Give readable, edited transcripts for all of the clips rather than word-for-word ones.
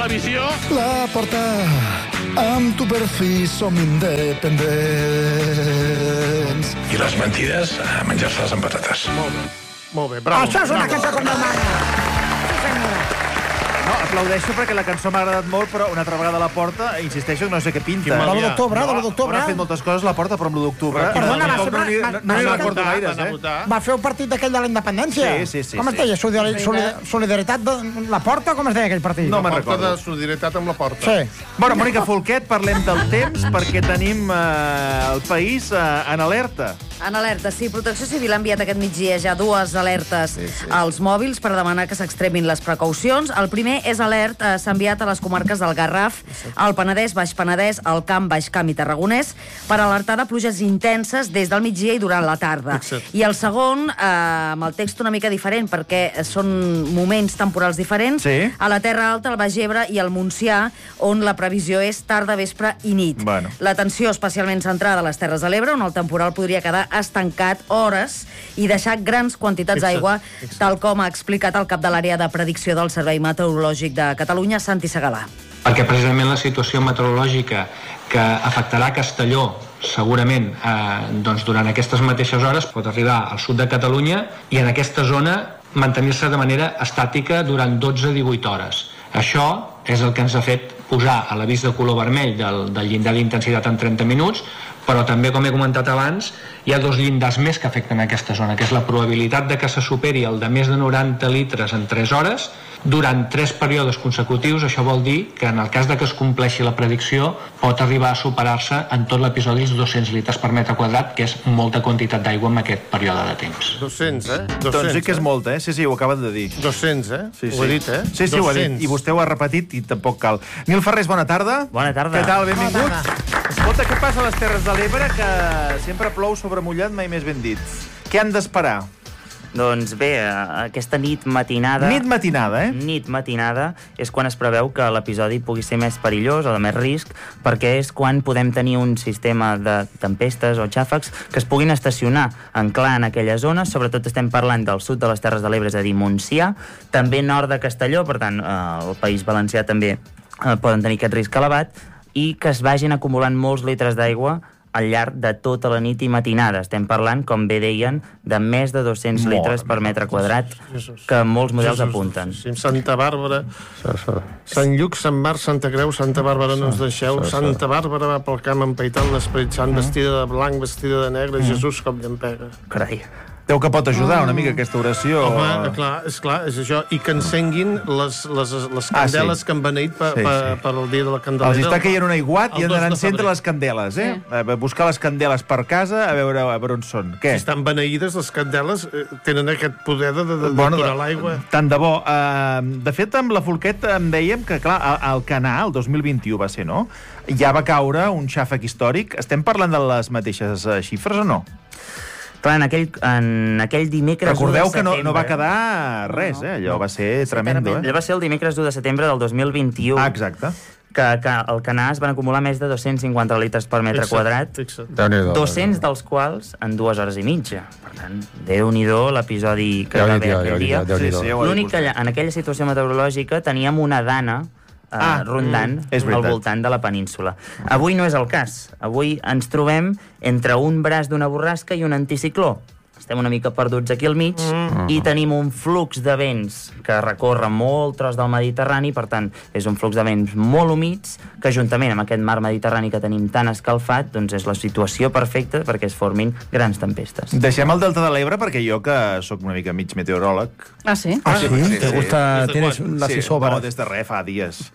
televisió. La Porta, amb tu per fi som independents. I les mentides, a menjar-se-les amb patates. Molt bé, bravo. Això és una cançó com Déu mana. Sí, senyora. No, aplaudeixo perquè la cançó m'ha agradat molt, però una altra vegada a la Porta, insisteixo que no sé què pinta. De l'1 d'octubre, de l'1 d'octubre. Ha fet moltes coses la Porta, però amb l'1 d'octubre... Perdona, va no n'hi recordo gaires, Va fer un partit d'aquell de la independència. Sí. Com es deia? Solidaritat de la Porta? Com es deia aquell partit? No me'n Porta recordo. de solidaritat amb la Porta. Sí. Bueno, Mònica Folquet, parlem del temps, perquè tenim el país en alerta. En alerta, sí. Protecció Civil ha enviat aquest migdia ja 2 alertes als mòbils per demanar que s'extremin les precaucions. El primer és alert, s'ha enviat a les comarques del Garraf, al Penedès, Baix Penedès, al Camp, Baix Camp i Tarragonès, per alertar de pluges intenses des del migdia i durant la tarda. I el segon, amb el text una mica diferent, perquè són moments temporals diferents, a la Terra Alta, al Baix Ebre i al Montsià, on la previsió és tarda, vespre i nit. L'atenció especialment centrada a les Terres de l'Ebre, on el temporal podria quedar estancat hores i deixar grans quantitats d'aigua, tal com ha explicat el cap de l'àrea de predicció del Servei Meteorològic de Catalunya, Santi Segalà. Perquè precisament la situació meteorològica que afectarà Castelló segurament durant aquestes mateixes hores pot arribar al sud de Catalunya i en aquesta zona mantenir-se de manera estàtica durant 12-18 hores. Això és el que ens ha fet posar a l'avís de color vermell del llindar d'intensitat en 30 minuts, però també, com he comentat abans, hi ha 2 llindars més que afecten aquesta zona, que és la probabilitat de que se superi el de més de 90 litres en 3 hores durant 3 períodes consecutius. Això vol dir que en el cas de que es compleixi la predicció pot arribar a superar-se en tot l'episodi 200 litres per metre quadrat, que és molta quantitat d'aigua en aquest període de temps. 200, 200. Doncs sí que és molta, Sí, ho acaben de dir. 200, Sí. Ho he dit, Sí, ho ha dit. I vostè ho ha repetit i tampoc cal. Nil Ferrés, bona tarda. Bona tarda. Què tal? Benvingut. Escolta, què passa a les Terres de l'Ebre, que sempre plou sobre mullat, mai més ben dit. Què han d'esperar? Doncs bé, aquesta nit matinada... Nit matinada, Nit matinada és quan es preveu que l'episodi pugui ser més perillós o de més risc, perquè és quan podem tenir un sistema de tempestes o xàfecs que es puguin estacionar en clar en aquella zona. Sobretot estem parlant del sud de les Terres de l'Ebre, és a dir, Montsià, també nord de Castelló, per tant, el País Valencià també poden tenir aquest risc elevat, i que es vagin acumulant molts litres d'aigua al llarg de tota la nit i matinada. Estem parlant, com bé deien, de més de 200 litres per metre quadrat, que molts models apunten. Santa Bàrbara, Sant Lluc, Sant Marc, Santa Creu, Santa Bàrbara no ens deixeu, Santa Bàrbara va pel camp empaitant l'Esperit Sant, vestida de blanc, vestida de negre, Jesús com llampega. Carai. Déu que pot ajudar una mica aquesta oració. Home, és clar, és això. I que encenguin les candeles que han beneït per el dia de la Candelera. Els està caient un aiguat i han d'anar a encendre les candeles, A buscar les candeles per casa, a veure on són. Què? Si estan beneïdes, les candeles tenen aquest poder de decorar l'aigua. Tant de bo. De fet, amb la Folquet em dèiem que, clar, al Canà, el 2021 va ser, no? Ja va caure un xàfec històric. Estem parlant de les mateixes xifres o no? Clar, en aquell dimecres... Recordeu que no va quedar res, Allò va ser tremendo, Allò va ser el dimecres 1 de setembre del 2021. Exacte. Que al Canà es van acumular més de 250 litres per metre quadrat, 200 dels quals en 2 hores i mitja. Per tant, Déu-n'hi-do l'episodi que va haver aquell dia. L'únic que en aquella situació meteorològica teníem una dana rondant al voltant de la península. Avui no és el cas. Avui ens trobem entre un braç d'una borrasca i un anticicló. Estem una mica perduts aquí al mig i tenim un flux de vents que recorre molt tros del Mediterrani, per tant, és un flux de vents molt humits que, juntament amb aquest mar Mediterrani que tenim tan escalfat, doncs és la situació perfecta perquè es formin grans tempestes. Deixem el Delta de l'Ebre perquè jo, que sóc una mica mig meteoròleg... Ah, sí? ¿Te gusta? ¿Tienes la sisóbara? No, des de res, fa dies.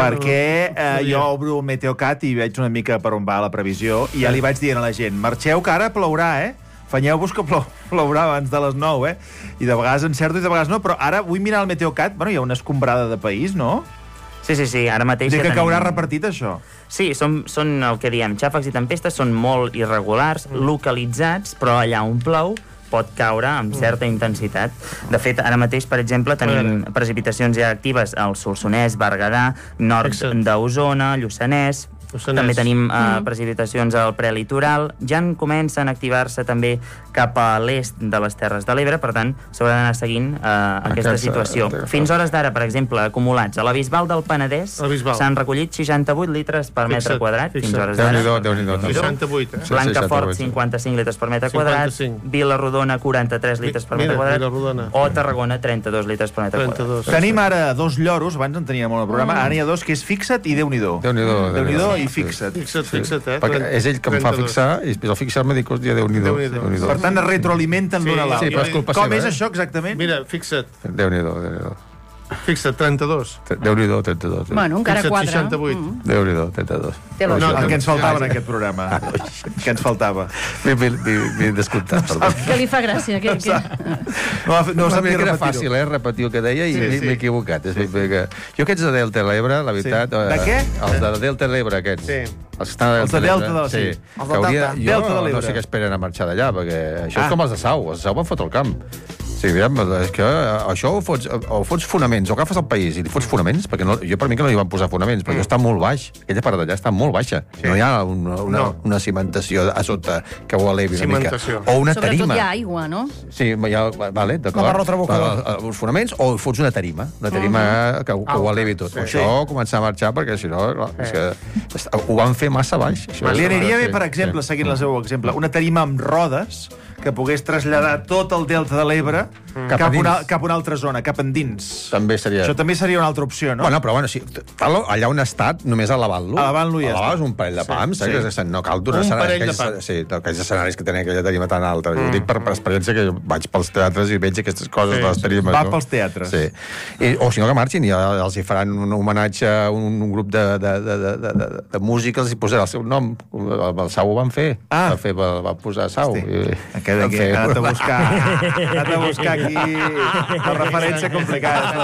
Perquè jo obro el Meteocat i veig una mica per on va la previsió i ja li vaig dient a la gent, marxeu que ara plourà, Fanyeu-vos que plourà abans de les 9, I de vegades encerto i de vegades no, però ara vull mirar el Meteocat, hi ha una escombrada de país, no? Sí, ara mateix... Dic que caurà repartit, això. Sí, són el que diem, xàfecs i tempestes són molt irregulars, localitzats, però allà on plou pot caure amb certa intensitat. De fet, ara mateix, per exemple, tenim precipitacions ja actives al Solsonès, Berguedà, nord d'Osona, Lluçanès, També tenim precipitacions al prelitoral. Ja en comencen a activar-se també cap a l'est de les Terres de l'Ebre, per tant, s'haurà d'anar seguint aquesta situació. Fins hores d'ara, per exemple, acumulats a la Bisbal del Penedès s'han recollit 68 litres per metre quadrat, fins hores d'ara. Déu-n'hi-do. 68, Blancafort, 55 litres per metre quadrat, Vilarrodona, 43 litres per metre quadrat, o Tarragona, 32 litres per metre quadrat. Tenim ara dos lloros, abans en teníem molt al programa, ara n'hi ha dos, que és Fixa't i Déu-n'hi-do. Déu-n'hi-do i Fixa't. Fixa't, perquè és ell que em fa fixar, i després al fixar-me dic, hòstia, Déu-n'hi-do. Per tant, es retroalimenten l'un a l'altre. Sí, però és culpa Com seva, és això, exactament? Mira, fixa't. Déu-n'hi-do. Fixa't, 32. Déu-n'hi-do, 32. Bueno, encara 4. 68. Déu-n'hi-do, 32. No, el que ens faltava en aquest programa. Que ens faltava. M'he descomptat, perdó. Que li fa gràcia. No sabia que era fàcil, repetir el que deia i m'he equivocat. Jo aquests de Delta de l'Ebre, la veritat... De què? Els de Delta de l'Ebre, aquests. Sí. Els que estan a Delta de l'Ebre. Sí. Jo no sé què esperen a marxar d'allà, perquè això és com els de Sau. Els de Sau van fotre el camp. Sí, és que això o fots fonaments, o agafes el país i li fots fonaments, perquè jo per mi que no li van posar fonaments, perquè està molt baix. Aquella part d'allà està molt baixa. No hi ha una cimentació a sota que ho elevi una mica. O una tarima. Sobretot hi ha aigua, no? Sí, vale, d'acord. Uns fonaments, o fots una tarima que ho elevi tot. Això començar a marxar, perquè si no, ho van fer massa baix. Li aniria bé, per exemple, seguint el seu exemple, una tarima amb rodes que pogués traslladar tot el Delta de l'Ebre cap a una altra zona, cap endins. També seria... Això també seria una altra opció, no? Però sí, allà on ha estat, només elevant-lo. Elevant-lo ja està. És un parell de pams, no cal donar escenaris. Sí, aquells escenaris que tenen aquella tarima tan alta. Ho dic per experiència, que vaig pels teatres i veig aquestes coses de les tarimes. Va pels teatres. Sí. O si no, que marxin i els hi faran un homenatge a un grup de música, els hi posarà el seu nom. El Sau ho van fer. Va posar Sau. Ha anat a buscar aquí la referència complicada.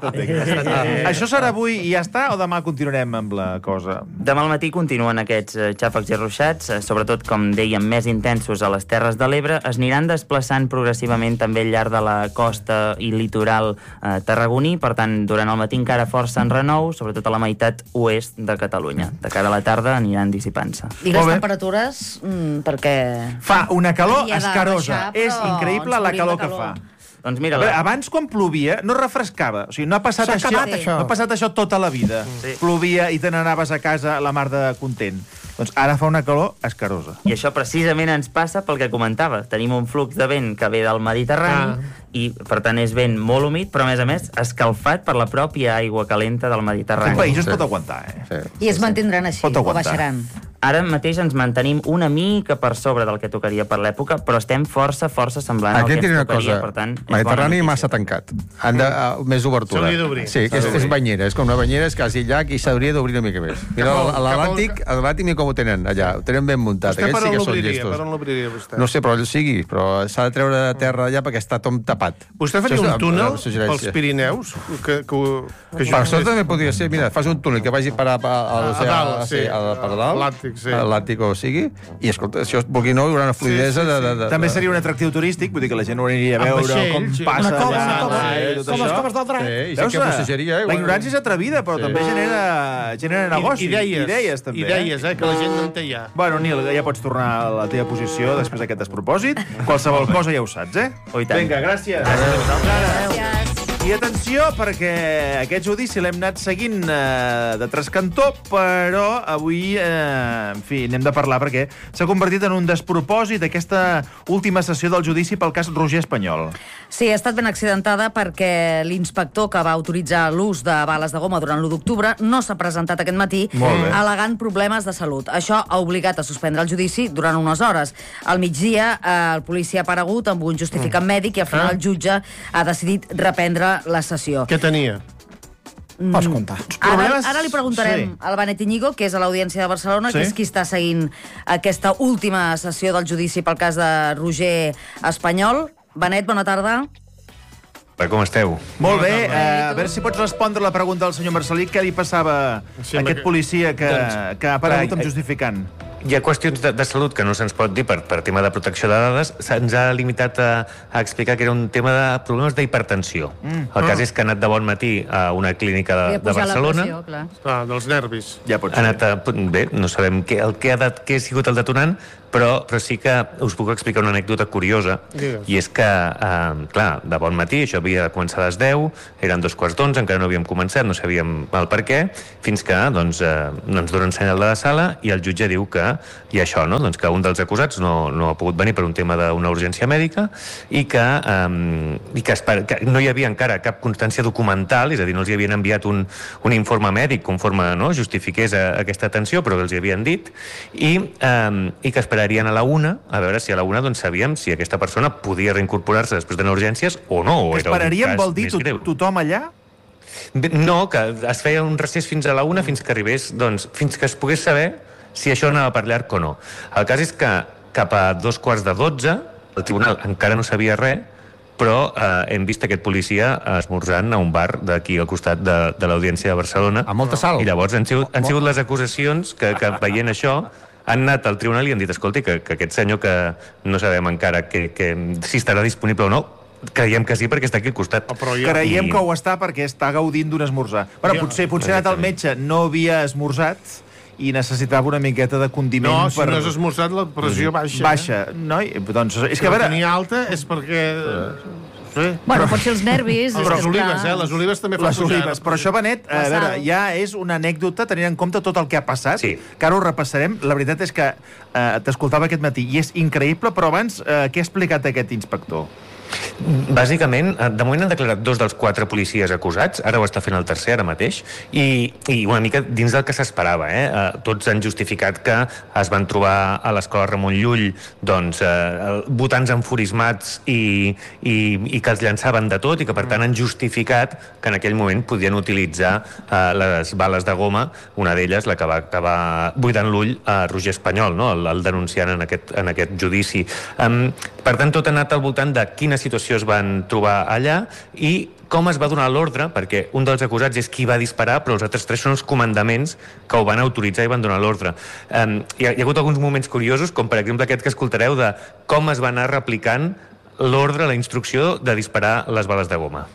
Això serà avui i ja està, o demà continuarem amb la cosa? Demà al matí continuen aquests xàfecs i ruixats, sobretot, com dèiem, més intensos a les Terres de l'Ebre. Es aniran desplaçant progressivament també al llarg de la costa i litoral tarragoní, per tant, durant el matí encara força en renou, sobretot a la meitat oest de Catalunya. De cara a la tarda aniran dissipant-se. I les temperatures, perquè... Fa una calor escarosa. És increïble la calor que fa. Doncs mira, abans, quan plovia, no refrescava. O sigui, no ha passat això tota la vida. Plovia i te n'anaves a casa la mar de content. Doncs ara fa una calor escarosa. I això precisament ens passa pel que comentava. Tenim un flux de vent que ve del Mediterrani i, per tant, és vent molt humit, però, a més, escalfat per la pròpia aigua calenta del Mediterrani. El país es pot aguantar, I es mantindran així, o baixaran. Ara mateix ens mantenim una mica per sobre del que tocaria per l'època, però estem força semblant al que ens tocaria, per tant... Mediterrani massa tancat. Han de més obertura. S'hauria d'obrir. Sí, és banyera, és com una banyera, és quasi llac i s'hauria d'obrir una mica més. Mira, l'Atlàntic, mira com ho tenen allà, ho tenen ben muntat. Vostè per on l'obriria, vostè? No sé, però allò sigui, però s'ha de treure de terra allà perquè està tot tapat. Vostè faria un túnel pels Pirineus? Per això també podria ser, mira, fas un túnel que vagi per a dalt, l'Atlàntic o sigui, i escolta, si vulgui no, hi haurà una fluidesa de... També seria un atractiu turístic, vull dir que la gent ho aniria a veure com passa allà. Com les coves del drac. La ignorància és atrevida, però també genera negoci. Idees, també. Idees, que la gent no en té ja. Bueno, Nil, ja pots tornar a la teva posició després d'aquest despropòsit. Qualsevol cosa ja ho saps, Vinga, gràcies. Gràcies. I atenció, perquè aquest judici l'hem anat seguint de trascantó, però avui, en fi, n'hem de parlar perquè s'ha convertit en un despropòsit aquesta última sessió del judici pel cas Roger Espanyol. Sí, ha estat ben accidentada perquè l'inspector que va autoritzar l'ús de bales de goma durant l'1 d'octubre no s'ha presentat aquest matí al·legant problemes de salut. Això ha obligat a suspendre el judici durant unes hores. Al migdia, el policia ha aparegut amb un justificant mèdic i al final el jutge ha decidit reprendre la sessió. Què tenia? Pots comptar. Ara li preguntarem al Benet Iñigo, que és a l'Audiència de Barcelona, que és qui està seguint aquesta última sessió del judici pel cas de Roger Espanyol. Benet, bona tarda. Com esteu? Molt bé. A veure si pots respondre la pregunta del senyor Marcelí. Què li passava a aquest policia que ha aparegut amb justificant? Hi ha qüestions de salut que no se'ns pot dir per tema de protecció de dades. Se'ns ha limitat a explicar que era un tema de problemes d'hipertensió. El cas és que ha anat de bon matí a una clínica de Barcelona. Dels nervis. Ja pot ser. Bé, no sabem què ha sigut el detonant, però sí que us puc explicar una anècdota curiosa. I és que, clar, de bon matí, això havia de començar a les 10, eren 11:15, encara no havíem començat, no sabíem el per què, fins que doncs, no ens donen senyal de la sala i el jutge diu que hi ha això, no? Doncs que un dels acusats no ha pogut venir per un tema d'una urgència mèdica i que no hi havia encara cap constància documental, és a dir, no els hi havien enviat un informe mèdic conforme justifiqués aquesta atenció, però els hi havien dit, i que esperarien a la 1, a veure si a la 1 doncs sabíem si aquesta persona podia reincorporar-se després d'anar a urgències o no. Que esperarien vol dir tothom allà? No, que es feia un recés fins a la 1, fins que arribés, doncs, fins que es pogués saber si això anava per llarg o no. El cas és que cap a 11:45 el tribunal encara no sabia res, però hem vist aquest policia esmorzant a un bar d'aquí al costat de l'Audiència de Barcelona. A molta sal. I llavors han sigut les acusacions que veient això han anat al tribunal i han dit, escolti, que aquest senyor que no sabem encara si estarà disponible o no, creiem que sí perquè està aquí al costat. Creiem que ho està perquè està gaudint d'un esmorzar. Potser ha anat al metge, no havia esmorzat i necessitava una miqueta de condiment. No, si no has esmorzat la pressió baixa. Baixa, no? Doncs és que a veure... Si la tenia alta és perquè... Bueno, pot ser els nervis... Les olives també fan pujar. Però això, Benet, a veure, ja és una anècdota tenint en compte tot el que ha passat, que ara ho repassarem. La veritat és que t'escoltava aquest matí i és increïble, però abans què ha explicat aquest inspector? Bàsicament, de moment han declarat 2 dels 4 policies acusats, ara ho està fent el tercer, ara mateix, i una mica dins del que s'esperava. Tots han justificat que es van trobar a l'escola Ramon Llull votants enfurismats i que els llançaven de tot i que per tant han justificat que en aquell moment podien utilitzar les bales de goma, una d'elles la que va acabar buidant l'ull a Roger Espanyol, el denunciant en aquest judici. Per tant, tot ha anat al voltant de quina situació es van trobar allà i com es va donar l'ordre, perquè un dels acusats és qui va disparar, però els altres 3 són els comandaments que ho van autoritzar i van donar l'ordre. Hi ha hagut alguns moments curiosos, com per exemple aquest que escoltareu, de com es va anar replicant l'ordre, la instrucció de disparar les bales de goma.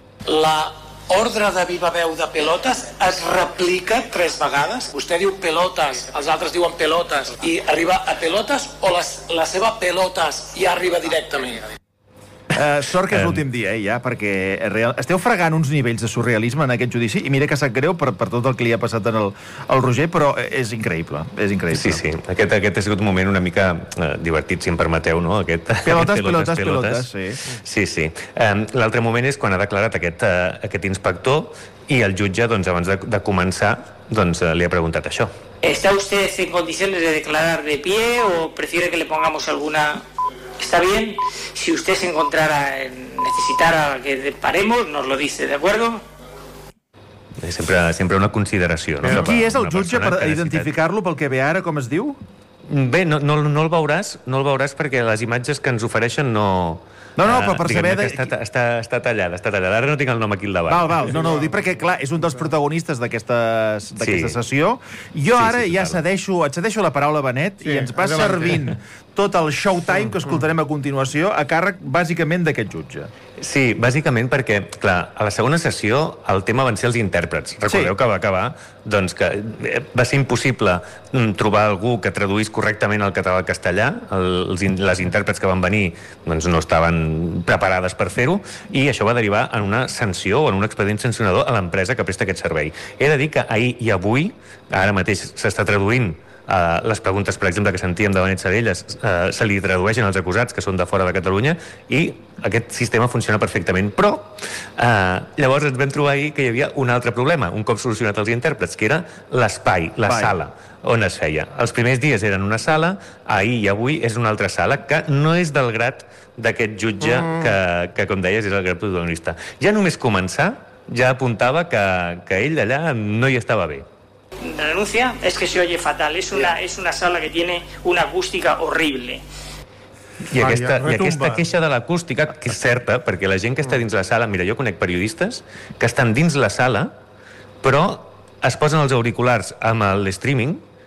La ordre de viva veu de pelotes es replica 3 vegades. Vostè diu pelotes, els altres diuen pelotes, i arriba a pelotes o la seva pelotes ja arriba directament? Sort que és l'últim dia, ja, perquè esteu fregant uns nivells de surrealisme en aquest judici, i mira que sap greu per tot el que li ha passat al Roger, però és increïble, és increïble. Sí, aquest ha sigut un moment una mica divertit, si em permeteu, no? Pelotes, sí. Sí. L'altre moment és quan ha declarat aquest inspector i el jutge, abans de començar, li ha preguntat això. ¿Está usted en condiciones de declarar de pie o prefiere que le pongamos alguna...? Está bien, si usted se necesitara que paremos, nos lo dice, ¿de acuerdo? Sempre una consideració. No? Qui és el jutge per identificar-lo pel que ve ara, com es diu? Bé, no el veuràs perquè les imatges que ens ofereixen no... No, però per saber... Està tallada. Ara no tinc el nom aquí al davant. Val. No, ho dic perquè, clar, és un dels protagonistes d'aquesta sessió. Jo ara ja et cedeixo la paraula, Benet, i ens vas servint tot el showtime que escoltarem a continuació a càrrec, bàsicament, d'aquest jutge. Sí, bàsicament perquè, clar, a la segona sessió el tema van ser els intèrprets. Recordeu que va acabar que va ser impossible trobar algú que traduís correctament el català al castellà. Les intèrprets que van venir no estaven preparades per fer-ho, i això va derivar en una sanció o en un expedient sancionador a l'empresa que presta aquest servei. He de dir que ahir i avui, ara mateix s'està traduint les preguntes, per exemple, que sentíem de Benet Salellas, se li tradueixen als acusats que són de fora de Catalunya, i aquest sistema funciona perfectament. Però llavors ens vam trobar ahir que hi havia un altre problema, un cop solucionat els intèrprets, que era l'espai, la sala on es feia. Els primers dies eren una sala, ahir i avui és una altra sala, que no és del grat d'aquest jutge que, com deies, és el grat protagonista. Ja només començar, ja apuntava que ell allà no hi estava bé. La denuncia es que se oye fatal, es una sala que tiene una acústica horrible. I aquesta queixa de l'acústica, que és certa, perquè la gent que està dins la sala... Mira, jo conec periodistes que estan dins la sala, però es posen els auriculars amb l'streaming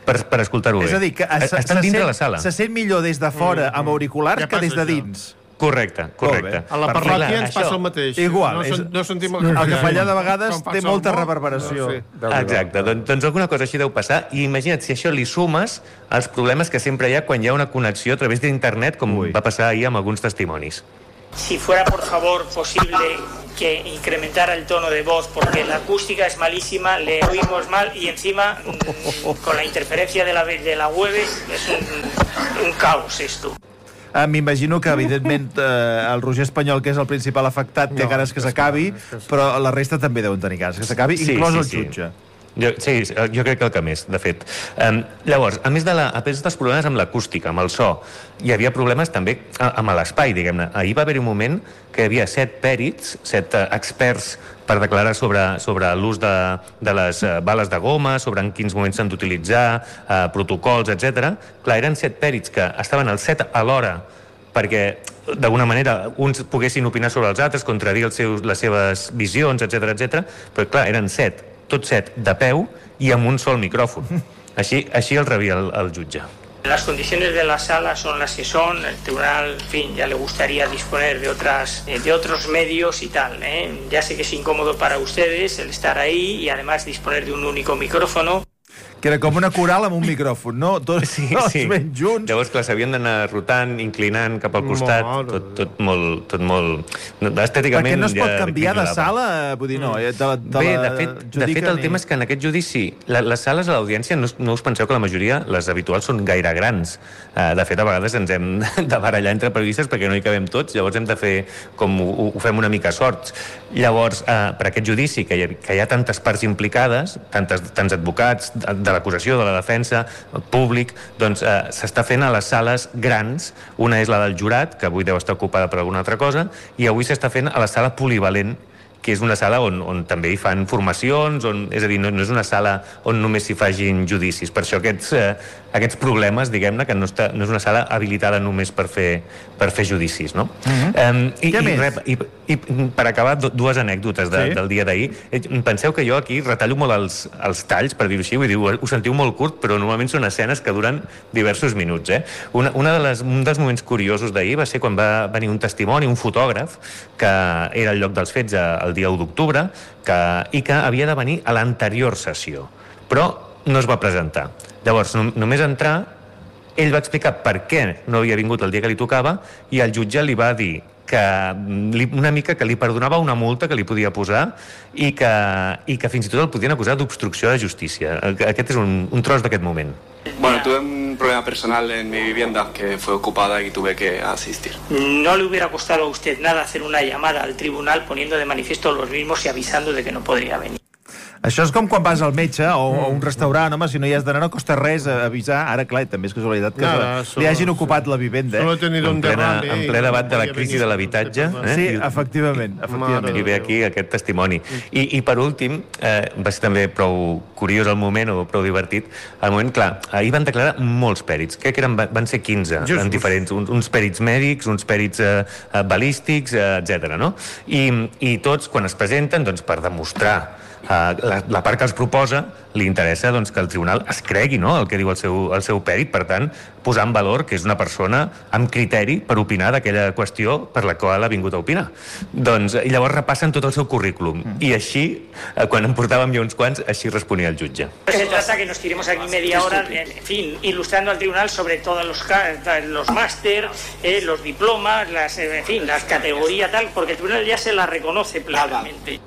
per escoltar-ho bé. És a dir, que estan dintre la sala. Se sent millor des de fora amb auriculars que des de dins. Correcte. A la parròquia ens passa el mateix. Igual. No sentim el capellà de vegades té molta reverberació. Exacte. Doncs alguna cosa així deu passar. I imagina't, si això li sumes els problemes que sempre hi ha quan hi ha una connexió a través d'internet, com va passar ahir amb alguns testimonis. Si fuera, por favor, posible que incrementara el tono de voz, porque la acústica es malísima, le oímos mal y encima, con la interferencia de la web, es un caos esto. M'imagino que, evidentment, el Roger Espanyol, que és el principal afectat, té ganes que s'acabi, però la resta també deuen tenir ganes que s'acabi, inclòs el jutge. Jo crec que el que més, de fet. Llavors, a més dels problemes amb l'acústica, amb el so, hi havia problemes també amb l'espai, diguem-ne. Ahir va haver-hi un moment que hi havia 7 pèrits, 7 experts per declarar sobre l'ús de les bales de goma, sobre en quins moments s'han d'utilitzar, protocols, etc. Clar, eren 7 pèrits que estaven al 7 alhora perquè, d'alguna manera, uns poguessin opinar sobre els altres, contradir les seves visions, etc. Però, clar, eren 7, tots 7 de peu i amb un sol micròfon. Així el rebia el jutge. Las condiciones de la sala son las que son, el tribunal, en fin, ya le gustaría disponer de otros medios y tal, ¿eh? Ya sé que es incómodo para ustedes el estar ahí y además disponer de un único micrófono. Que era com una coral amb un micròfon, no? Tots ben junts. Llavors, clar, s'havien d'anar rotant, inclinant cap al costat, tot molt... Estèticament... Perquè no es pot canviar de sala? Vull dir, no. Bé, de fet, el tema és que en aquest judici les sales a l'audiència, no us penseu que la majoria, les habituals, són gaire grans. De fet, a vegades ens hem de barallar entre periodistes perquè no hi cabem tots, llavors hem de fer com ho fem una mica sorts. Llavors, per aquest judici, que hi ha tantes parts implicades, tants advocats, de l'acusació, de la defensa, públic, doncs s'està fent a les sales grans. Una és la del jurat, que avui deu estar ocupada per alguna altra cosa, i avui s'està fent a la sala polivalent, que és una sala on també hi fan formacions, és a dir, no és una sala on només s'hi facin judicis. Per això aquests problemes, diguem-ne, que no és una sala habilitada només per fer judicis, no? I per acabar, dues anècdotes del dia d'ahir. Penseu que jo aquí retallo molt els talls, per dir-ho així, vull dir, ho sentiu molt curt, però normalment són escenes que duren diversos minuts. Un dels moments curiosos d'ahir va ser quan va venir un testimoni, un fotògraf, que era al lloc dels fets el dia 1 d'octubre, i que havia de venir a l'anterior sessió, però no es va presentar. Llavors, només entrar, ell va explicar per què no havia vingut el dia que li tocava i el jutge li va dir que una mica que li perdonava una multa que li podia posar i que fins i tot el podien acusar d'obstrucció de justícia. Aquest és un tros d'aquest moment. Bueno, tuve un problema personal en mi vivienda que fue ocupada y tuve que asistir. ¿No le hubiera costado a usted nada hacer una llamada al tribunal poniendo de manifiesto los mismos y avisando de que no podría venir? Això és com quan vas al metge o a un restaurant, home, si no hi has d'anar no costa res avisar. Ara, clar, també és casualitat que li hagin ocupat la vivenda. En ple debat de la crisi de l'habitatge. Sí, efectivament. I ve aquí aquest testimoni. I per últim, va ser també prou curiós el moment, o prou divertit, el moment, clar, ahir van declarar molts pèrits, crec que van ser 15, en diferents, uns pèrits mèdics, uns pèrits balístics, etc. I tots, quan es presenten, per demostrar la part que els proposa, li interessa que el tribunal es cregui el que diu el seu pèrit, per tant, posar en valor que és una persona amb criteri per opinar d'aquella qüestió per la qual ha vingut a opinar. I llavors repassen tot el seu currículum. I així, quan en portàvem ja uns quants, així responia el jutge. Se trata que nos tiremos aquí media hora, en fin, ilustrando al tribunal sobre todos los máster, los diplomas, en fin, las categorías tal, porque el tribunal ya se las reconoce plenamente.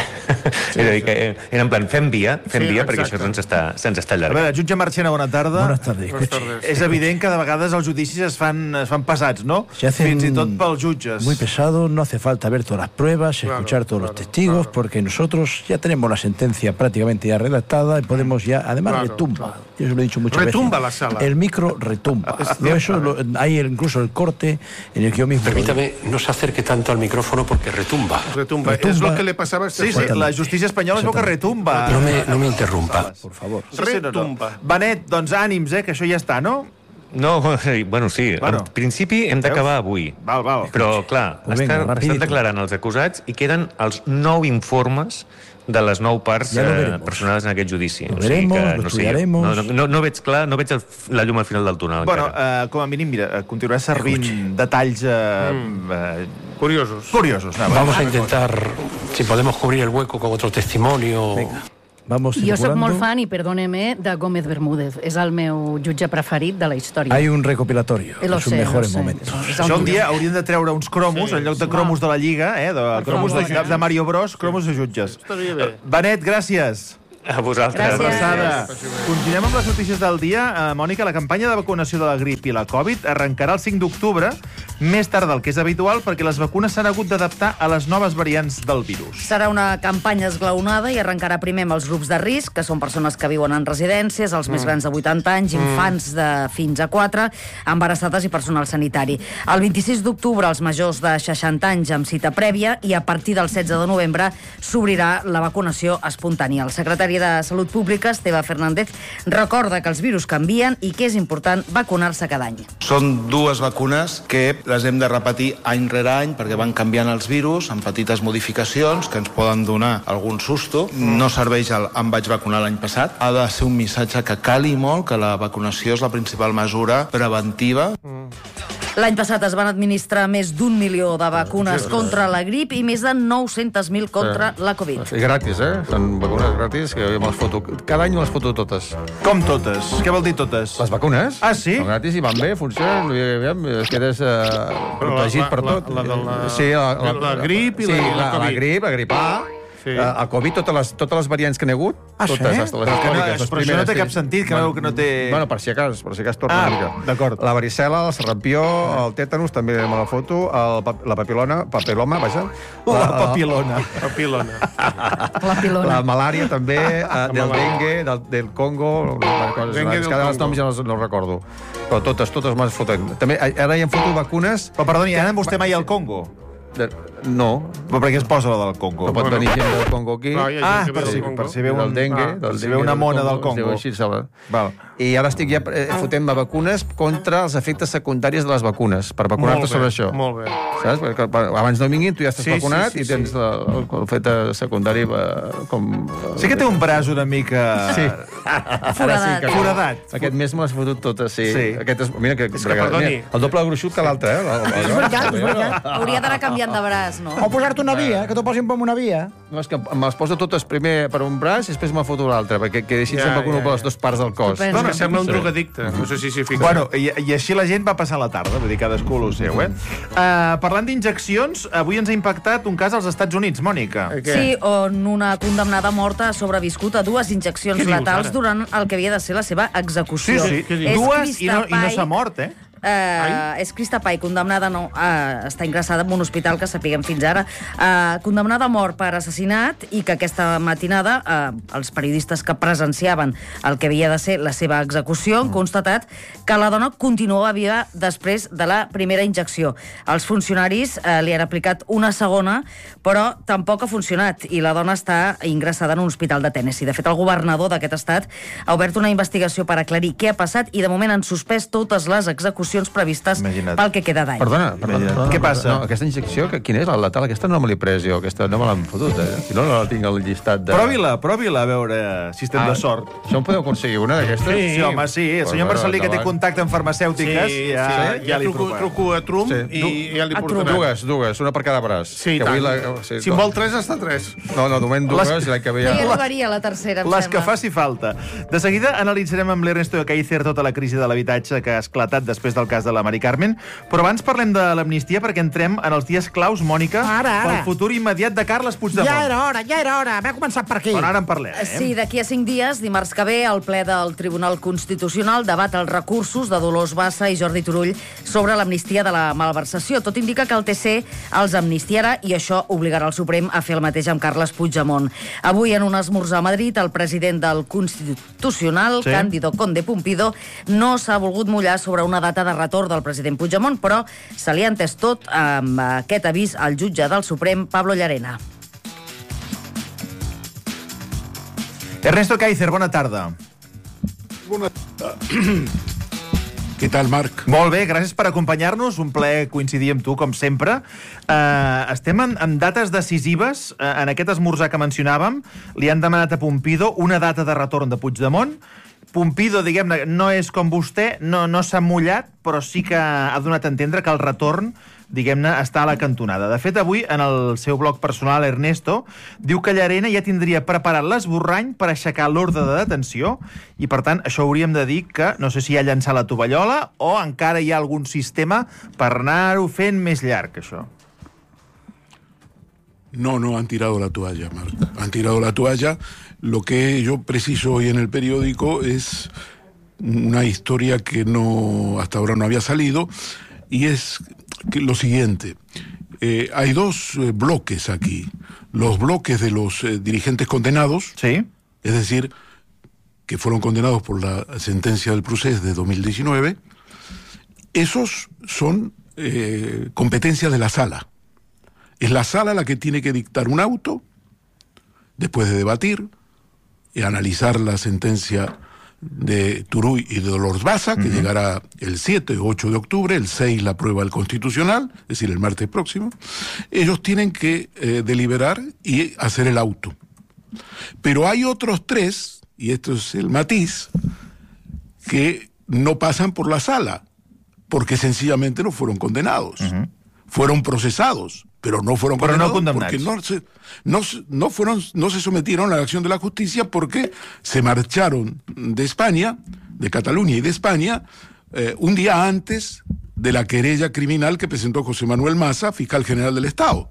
És a dir, que era en plan, fem via, perquè això se'ns està allargant. A veure, jutge Marchena, bona tarda. Buenas tardes. És evident que de vegades els judicis es fan pesats, ¿no? Fins i tot pels jutges. Muy pesado, no hace falta ver todas las pruebas, escuchar todos los testigos, porque nosotros ya tenemos la sentencia prácticamente ya redactada y podemos ya, además retumba. Yo se lo he dicho muchas veces. Retumba la sala. El micro retumba. Hay incluso el corte en el que yo mismo... Permítame, no se acerque tanto al micrófono porque retumba. Retumba. Es lo que le pasaba a este Sí, la justícia espanyola es veu que retumba. No me interrumpa. Por favor. Retumba. Benet, doncs ànims, que això ja està, no? No, bueno, sí. En principi hem d'acabar avui. Val. Però, clar, estan declarant els acusats i queden els 9 informes de les 9 parts personals en aquest judici. Lo veremos, lo estudiaremos. No veig clar, no veig la llum al final del túnel. Bueno, com a mínim, mira, continuarà servint detalls curiosos. Vamos a intentar, si podemos cubrir el hueco con otro testimonio. Venga. Jo soc molt fan, i perdóneme, de Gómez Bermúdez. És el meu jutge preferit de la història. Hay un recopilatorio de sus mejores momentos. Això un dia hauríem de treure uns cromos, en lloc de cromos de la Lliga, de cromos de Mario Bros, cromos de jutges. Benet, gràcies. A vosaltres. Gràcies. Continuem amb les notícies del dia. Mònica, la campanya de vacunació de la grip i la Covid arrencarà el 5 d'octubre, més tard del que és habitual, perquè les vacunes s'han hagut d'adaptar a les noves variants del virus. Serà una campanya esglaonada i arrencarà primer amb els grups de risc, que són persones que viuen en residències, els més grans de 80 anys, infants de fins a 4, embarassades i personal sanitari. El 26 d'octubre, els majors de 60 anys amb cita prèvia, i a partir del 16 de novembre s'obrirà la vacunació espontània. El secretari de Salut Pública, Esteve Fernández, recorda que els virus canvien i que és important vacunar-se cada any. Són dues vacunes que les hem de repetir any rere any perquè van canviant els virus amb petites modificacions que ens poden donar algun susto. No serveix el em vaig vacunar l'any passat. Ha de ser un missatge que cali molt, que la vacunació és la principal mesura preventiva. L'any passat es van administrar més d'1 milió de vacunes contra la grip i més de 900.000 contra la Covid. I gratis, Són vacunes gratis, que jo me les foto. Cada any me les foto totes. Com totes? Què vol dir totes? Les vacunes. Ah, sí? Són gratis i van bé, funcionen. Es quedes protegit per tot. La grip i la Covid. La grip, la grip A. El Covid, totes les variants que n'hi ha hagut, totes, les històriques, les primeres. Però això no té cap sentit, que veu que no té... Bueno, per si acas torna una mica. D'acord. La varicel·la, el sarampió, el tètanus, també me la foto, la papiloma, vaja. La papilona. La malària, també, del dengue, del Congo, cada els noms ja no els recordo. Però totes me les foto. També, ara hi ha foto vacunes... Però perdoni, ha anat vostè mai al Congo? No. Però per què es posa la del Congo? No pot venir gent del Congo aquí. Per si ve del dengue. Si ve una mona del Congo. I ara estic ja fotent vacunes contra els efectes secundaris de les vacunes, per vacunar-te sobre això. Molt bé. Saps? Perquè abans no vinguin, tu ja estàs vacunat i tens l'efecte secundari com... Sí que té un braç una mica... Foradat. Aquest mes me l'has fotut totes, sí. Mira, el doble gruixut que l'altre, És veritat. Hauria d'anar canviant de braç, no? O posar-te una via, que t'ho posin per una via. No, és que me les poso totes primer per un braç i després me foto l'altre, perquè així se'n vacuno per les dues parts del cos. Que sembla un drogadicte. No sé si s'hi fica. Bueno, i així la gent va passar la tarda, vull dir, cadascú el seu, Parlant d'injeccions, avui ens ha impactat un cas als Estats Units, Mònica. Sí, on una condemnada morta ha sobreviscut a 2 injeccions letals durant el que havia de ser la seva execució. Sí, 2 i no s'ha mort, És Krista Pai, condemnada està ingressada en un hospital que sapiguem fins ara, condemnada a mort per assassinat, i que aquesta matinada els periodistes que presenciaven el que havia de ser la seva execució han constatat que la dona continuava viva després de la primera injecció. Els funcionaris li han aplicat una segona, però tampoc ha funcionat, i la dona està ingressada en un hospital de Tennessee. De fet, el governador d'aquest estat ha obert una investigació per aclarir què ha passat, i de moment han suspès totes les execucions previstes pel que queda d'any. Perdona. Què passa? No, aquesta injecció, quina és? La letal? Aquesta no me l'he pres jo, aquesta no me l'han fotut, Si no, no la tinc al llistat de... Pròvi-la, a veure si estem de sort. Això em podeu aconseguir una d'aquestes? Sí, home, sí. El senyor Marcelí, que té contacte amb farmacèutiques, ja li provarà. Truco a Trump i ja li portarà. Dues, una per cada braç. Sí, tant. Si en vol 3, està 3. No, de moment 2, i l'any que ve ja... No hi arribaria la tercera, em les que faci falta. De seguida analitzarem amb l'Ernesto Ekaizer tota la crisi de l'habitatge que ha esclatat després del cas de la Mari Carmen, però abans parlem de l'amnistia perquè entrem en els dies claus, Mònica, pel futur immediat de Carles Puigdemont. Ja era hora. M'ha començat per aquí. Però ara en parlem. Sí, d'aquí a 5 dies, dimarts que ve, el ple del Tribunal Constitucional debat els recursos de Dolors Bassa i Jordi Turull sobre l'amnistia de la malversació. Tot indica que el TC els amnistiarà i això obligarà el Suprem a fer el mateix amb Carles Puigdemont. Avui, en un esmorzar a Madrid, el president del Constitucional, Cándido Conde Pumpido, no s'ha volgut mullar sobre una data de retorn del president Puigdemont, però se li ha entès tot amb aquest avís al jutge del Suprem, Pablo Llarena. Ernesto Ekaizer, bona tarda. Bona tarda. Què tal, Marc? Molt bé, gràcies per acompanyar-nos. Un plaer coincidir amb tu, com sempre. Estem en dates decisives. En aquest esmorzar que mencionàvem, li han demanat a Pumpido una data de retorn de Puigdemont. Pumpido, diguem-ne, no és com vostè, no s'ha mullat, però sí que ha donat a entendre que el retorn, diguem-ne, està a la cantonada. De fet, avui, en el seu blog personal, Ernesto, diu que Llarena ja tindria preparat l'esborrany per aixecar l'ordre de detenció i, per tant, això hauríem de dir que no sé si ha llançat la tovallola o encara hi ha algun sistema per anar-ho fent més llarg, això. No han tirado la toalla, Marc. Han tirado la toalla. Lo que yo preciso hoy en el periódico es una historia que hasta ahora no había salido, y es lo siguiente. Hay dos bloques aquí. Los bloques de los dirigentes condenados, ¿sí?, es decir, que fueron condenados por la sentencia del Procés de 2019. Esos son competencias de la sala. Es la sala la que tiene que dictar un auto, después de debatir y analizar la sentencia de Turull y de Dolors Bassa, que llegará el 7 o 8 de octubre, el 6 la prueba del Constitucional, es decir, el martes próximo. Ellos tienen que deliberar y hacer el auto. Pero hay otros tres, y esto es el matiz, que no pasan por la sala, porque sencillamente no fueron condenados. Fueron procesados, pero no fueron condenados, porque no se sometieron a la acción de la justicia, porque se marcharon de España, de Cataluña y de España, un día antes de la querella criminal que presentó José Manuel Maza, fiscal general del Estado.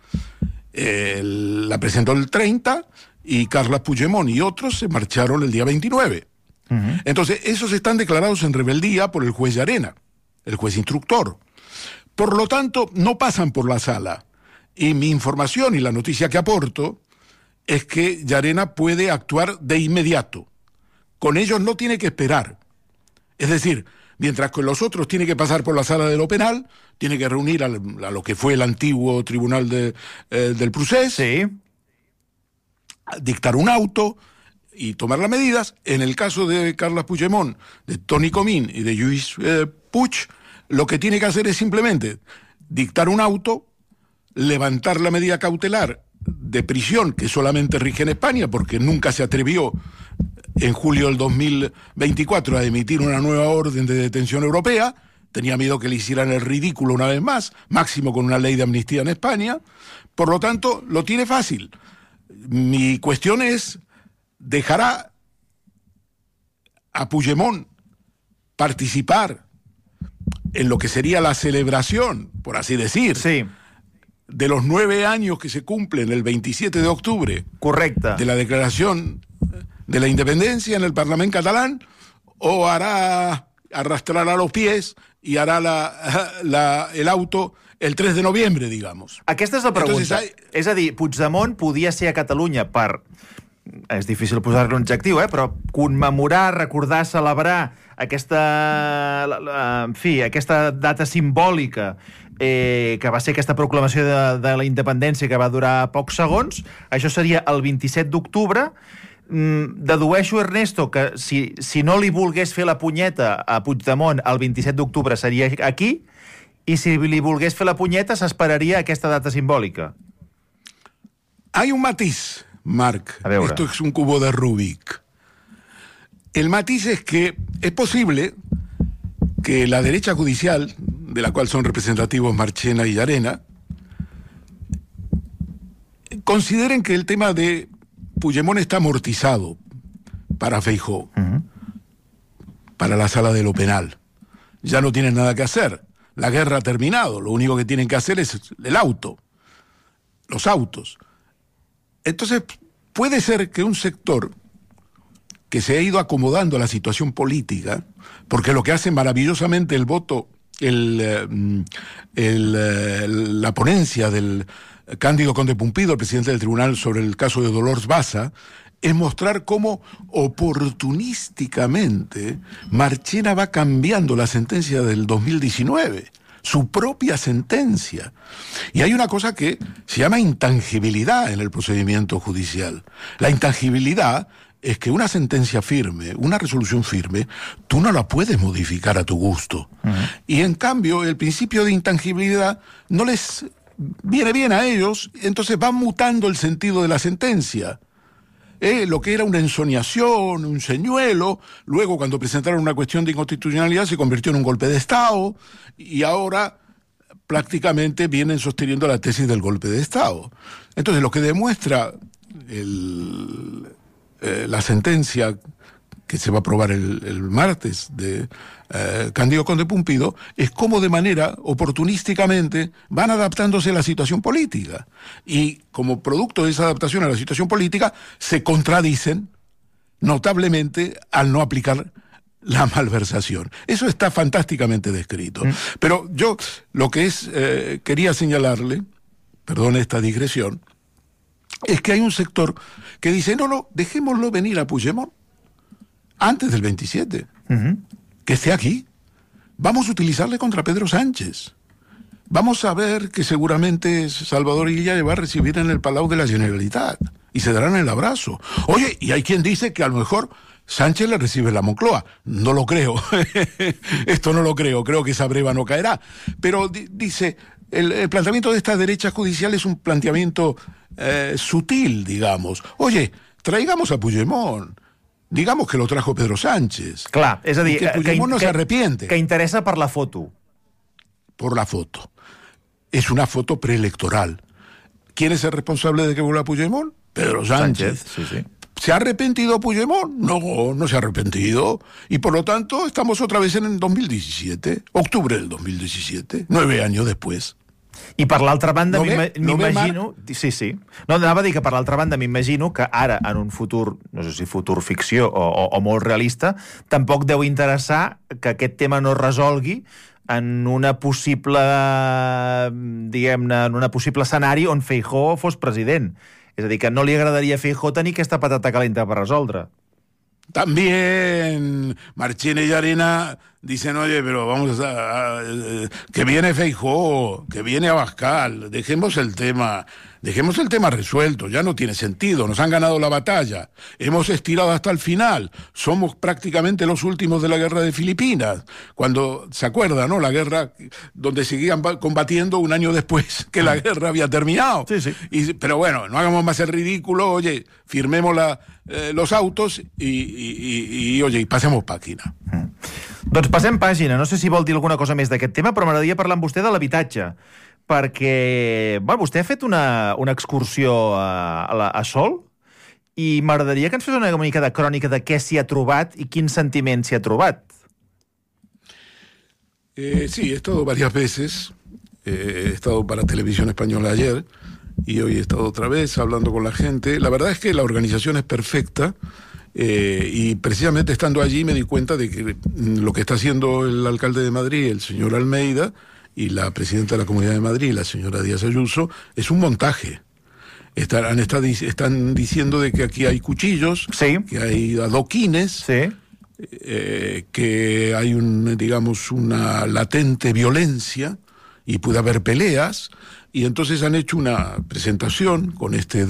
La presentó el 30 y Carles Puigdemont y otros se marcharon el día 29. Entonces, esos están declarados en rebeldía por el juez Llarena, el juez instructor. Por lo tanto, no pasan por la sala. Y mi información y la noticia que aporto es que Llarena puede actuar de inmediato. Con ellos no tiene que esperar. Es decir, mientras con los otros tiene que pasar por la sala de lo penal, tiene que reunir a lo que fue el antiguo tribunal del Procés, sí, dictar un auto y tomar las medidas. En el caso de Carles Puigdemont, de Toni Comín y de Lluís Puig, lo que tiene que hacer es simplemente dictar un auto, levantar la medida cautelar de prisión que solamente rige en España, porque nunca se atrevió en julio del 2024 a emitir una nueva orden de detención europea. Tenía miedo que le hicieran el ridículo una vez más, máximo con una ley de amnistía en España. Por lo tanto, lo tiene fácil. Mi cuestión es, ¿dejará a Puigdemont participar en lo que sería la celebración, por así decir, sí, de los 9 años que se cumplen el 27 de octubre, correcta, de la declaración de la independencia en el Parlamento catalán, o arrastrará los pies y hará el auto el 3 de noviembre, digamos? Aquesta és la pregunta. És a dir, Puigdemont podia ser a Catalunya per... És difícil posar-li un adjectiu, però commemorar, recordar, celebrar aquesta data simbòlica que va ser aquesta proclamació de la independència que va durar pocs segons. Això seria el 27 d'octubre. Dedueixo, Ernesto, que si no li volgués fer la punyeta a Puigdemont el 27 d'octubre seria aquí, i si li volgués fer la punyeta s'esperaria aquesta data simbòlica. Hay un matiz, Marc. Esto es un cubo de Rubik. El matiz es que es posible que la derecha judicial, de la cual son representativos Marchena y Llarena, consideren que el tema de Puigdemont está amortizado para Feijóo, para la sala de lo penal. Ya no tienen nada que hacer. La guerra ha terminado. Lo único que tienen que hacer es el auto, los autos. Entonces, puede ser que un sector que se ha ido acomodando a la situación política, porque lo que hace maravillosamente el voto, la ponencia del Cándido Conde Pumpido, el presidente del tribunal, sobre el caso de Dolors Bassa, es mostrar cómo oportunísticamente Marchena va cambiando la sentencia del 2019, su propia sentencia. Y hay una cosa que se llama intangibilidad en el procedimiento judicial. La intangibilidad es que una sentencia firme, una resolución firme, tú no la puedes modificar a tu gusto. Y en cambio, el principio de intangibilidad no les viene bien a ellos, entonces van mutando el sentido de la sentencia. Lo que era una ensoñación, un señuelo, luego cuando presentaron una cuestión de inconstitucionalidad se convirtió en un golpe de Estado, y ahora prácticamente vienen sosteniendo la tesis del golpe de Estado. Entonces, lo que demuestra la sentencia que se va a aprobar el martes de Cándido Conde Pumpido es cómo de manera oportunísticamente van adaptándose a la situación política. Y como producto de esa adaptación a la situación política se contradicen notablemente al no aplicar la malversación. Eso está fantásticamente descrito. Pero yo lo que quería señalarle, perdón esta digresión, es que hay un sector que dice, no, dejémoslo venir a Puigdemont antes del 27, que esté aquí. Vamos a utilizarle contra Pedro Sánchez. Vamos a ver que seguramente Salvador Illa le va a recibir en el Palau de la Generalitat y se darán el abrazo. Oye, y hay quien dice que a lo mejor Sánchez le recibe la Moncloa. No lo creo. Esto no lo creo. Creo que esa breva no caerá. Pero dice, el planteamiento de esta derecha judicial es un planteamiento sutil, digamos. Oye, traigamos a Puigdemont. Digamos que lo trajo Pedro Sánchez. Clar, és a dir, que Puigdemont no se arrepiente. Que interessa per la foto. Por la foto. Es una foto preelectoral. ¿Quién es el responsable de que vuelva Puigdemont? Pedro Sánchez. Sí. ¿Se ha arrepentido Puigdemont? No se ha arrepentido. Y por lo tanto, estamos otra vez en el 2017, octubre del 2017, 9 años después. I per l'altra banda, m'imagino... Sí. No, anava a dir que per l'altra banda m'imagino que ara, en un futur, no sé si futur ficció o molt realista, tampoc deu interessar que aquest tema no es resolgui en una possible, diguem-ne, en un possible escenari on Feijóo fos president. És a dir, que no li agradaria a Feijóo tenir aquesta patata calenta per resoldre. También Marchena y Arena dicen, oye, pero vamos que viene Feijóo, que viene Abascal, dejemos el tema resuelto, ya no tiene sentido, nos han ganado la batalla, hemos estirado hasta el final, somos prácticamente los últimos de la guerra de Filipinas, cuando, ¿se acuerda, no? La guerra donde seguían combatiendo un año después que la guerra había terminado. Sí. Pero bueno, no hagamos más el ridículo, oye, firmemos los autos y oye, y passem pàgina. Doncs passem pàgina. No sé si vol dir alguna cosa més d'aquest tema, però m'agradaria parlar amb vostè de l'habitatge, perquè vostè ha fet una excursió a Sol i m'agradaria que ens fes una mica de crònica de què s'hi ha trobat i quin sentiment s'hi ha trobat. Sí, he estado varias veces. He estado para Televisión Española ayer y hoy he estado otra vez hablando con la gente. La verdad es que la organización es perfecta y precisamente estando allí me di cuenta de que lo que está haciendo el alcalde de Madrid, el señor Almeida, y la presidenta de la Comunidad de Madrid, la señora Díaz Ayuso, es un montaje. Están diciendo de que aquí hay cuchillos, que hay adoquines, que hay una latente violencia y puede haber peleas, y entonces han hecho una presentación con esta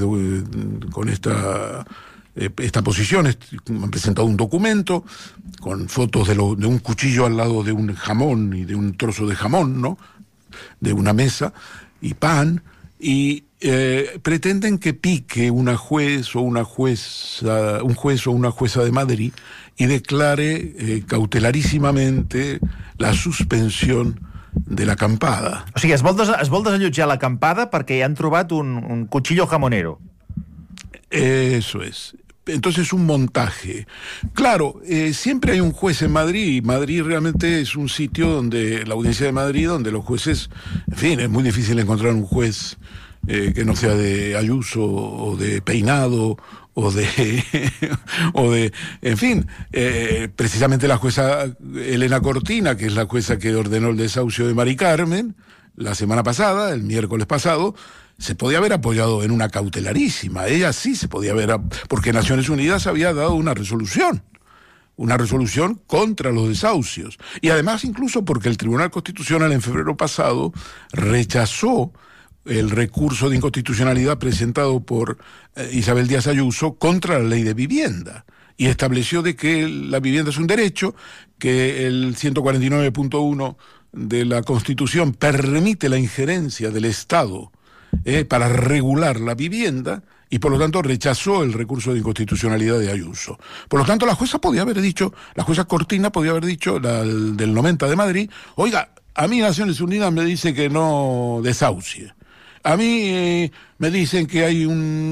posición, han presentado un documento con fotos de un cuchillo al lado de un jamón y de un trozo de jamón, ¿no? De una mesa y pan, y pretenden que pique un juez o una jueza de Madrid y declare cautelarísimamente la suspensión de l'acampada. O sigui, es vol desallotjar l'acampada perquè hi han trobat un cuchillo jamonero. Eso es. Entonces un montaje. Claro, siempre hay un juez en Madrid, y Madrid realmente es un sitio donde, la Audiencia de Madrid, donde los jueces, en fin, es muy difícil encontrar un juez que no sea de Ayuso o de Peinado o de en fin, precisamente la jueza Elena Cortina, que es la jueza que ordenó el desahucio de Mari Carmen la semana pasada, el miércoles pasado, se podía haber apoyado en una cautelarísima. Ella sí se podía haber, porque Naciones Unidas había dado una resolución contra los desahucios. Y además incluso porque el Tribunal Constitucional en febrero pasado rechazó el recurso de inconstitucionalidad presentado por Isabel Díaz Ayuso contra la ley de vivienda, y estableció de que la vivienda es un derecho, que el 149.1 de la Constitución permite la injerencia del Estado para regular la vivienda, y por lo tanto rechazó el recurso de inconstitucionalidad de Ayuso. Por lo tanto, la jueza Cortina podía haber dicho, la del 90 de Madrid, oiga, a mí Naciones Unidas me dice que no desahucie. A mí me dicen que hay